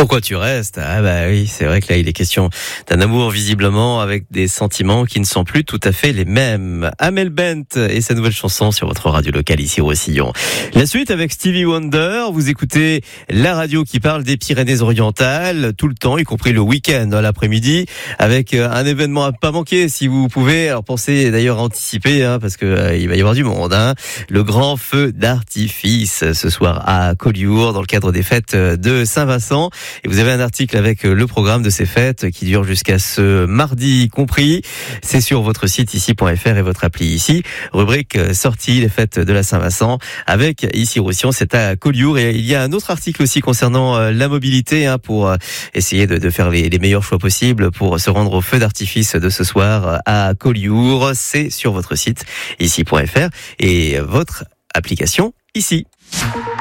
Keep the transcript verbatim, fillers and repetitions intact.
Pourquoi tu restes? Ah bah oui, c'est vrai que là il est question d'un amour visiblement avec des sentiments qui ne sont plus tout à fait les mêmes. Amel Bent et sa nouvelle chanson sur votre radio locale ici au Roussillon. La suite avec Stevie Wonder, vous écoutez la radio qui parle des Pyrénées-Orientales tout le temps, y compris le week-end à l'après-midi, avec un événement à pas manquer si vous pouvez. Alors pensez d'ailleurs à anticiper hein, parce que euh, il va y avoir du monde. Hein. Le grand feu d'artifice ce soir à Collioure dans le cadre des fêtes de Saint-Vincent. Et vous avez un article avec le programme de ces fêtes qui dure jusqu'à ce mardi compris. C'est sur votre site ici point f r et votre appli ici. Rubrique sortie, les fêtes de la Saint-Vincent avec ici Roussillon, c'est à Collioure. Et il y a un autre article aussi concernant la mobilité hein, pour essayer de, de faire les, les meilleurs choix possibles pour se rendre au feu d'artifice de ce soir à Collioure. C'est sur votre site ici point f r et votre application ici.